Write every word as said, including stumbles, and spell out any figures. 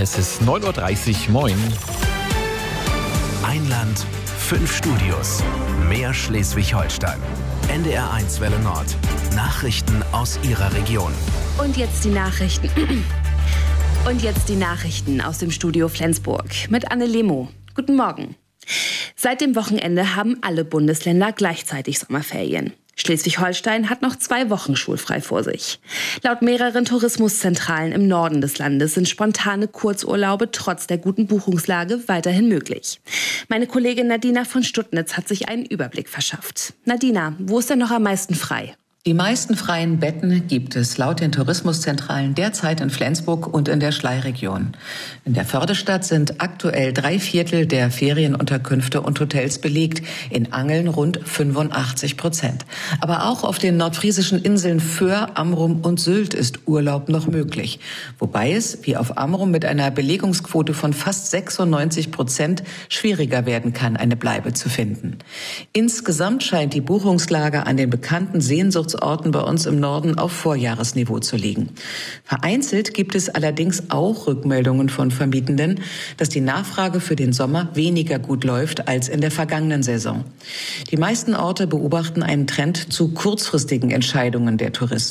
Es ist neun Uhr dreißig, moin. Ein Land, fünf Studios, mehr Schleswig-Holstein. N D R eins Welle Nord. Nachrichten aus Ihrer Region. Und jetzt die Nachrichten. Und jetzt die Nachrichten aus dem Studio Flensburg mit Anne Lemo. Guten Morgen. Seit dem Wochenende haben alle Bundesländer gleichzeitig Sommerferien. Schleswig-Holstein hat noch zwei Wochen schulfrei vor sich. Laut mehreren Tourismuszentralen im Norden des Landes sind spontane Kurzurlaube trotz der guten Buchungslage weiterhin möglich. Meine Kollegin Nadina von Stuttnitz hat sich einen Überblick verschafft. Nadina, wo ist denn noch am meisten frei? Die meisten freien Betten gibt es laut den Tourismuszentralen derzeit in Flensburg und in der Schlei-Region. In der Fördestadt sind aktuell drei Viertel der Ferienunterkünfte und Hotels belegt, in Angeln rund fünfundachtzig Prozent. Aber auch auf den nordfriesischen Inseln Föhr, Amrum und Sylt ist Urlaub noch möglich. Wobei es, wie auf Amrum, mit einer Belegungsquote von fast sechsundneunzig Prozent schwieriger werden kann, eine Bleibe zu finden. Insgesamt scheint die Buchungslage an den bekannten Sehnsuchts Orten bei uns im Norden auf Vorjahresniveau zu liegen. Vereinzelt gibt es allerdings auch Rückmeldungen von Vermietenden, dass die Nachfrage für den Sommer weniger gut läuft als in der vergangenen Saison. Die meisten Orte beobachten einen Trend zu kurzfristigen Entscheidungen der Touristen.